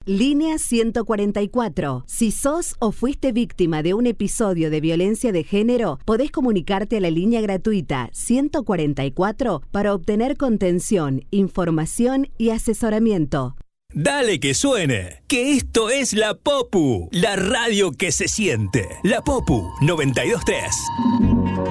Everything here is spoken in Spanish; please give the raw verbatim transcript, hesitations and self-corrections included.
Línea ciento cuarenta y cuatro. Si sos o fuiste víctima de un episodio de violencia de género, podés comunicarte a la línea gratuita ciento cuarenta y cuatro para obtener contención, información y asesoramiento. Dale que suene, que esto es La Popu, la radio que se siente. La Popu noventa y dos punto tres.